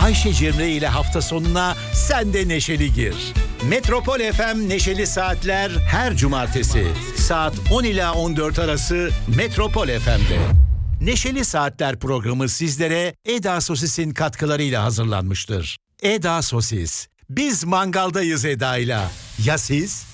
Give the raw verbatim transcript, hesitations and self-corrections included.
Ayşe Cemre ile hafta sonuna sen de neşeli gir. Metropol F M Neşeli Saatler her cumartesi saat on ila on dört arası Metropol F M'de. Neşeli Saatler programı sizlere Eda Sosis'in katkılarıyla hazırlanmıştır. Eda Sosis. Biz mangaldayız Eda'yla. Ya siz?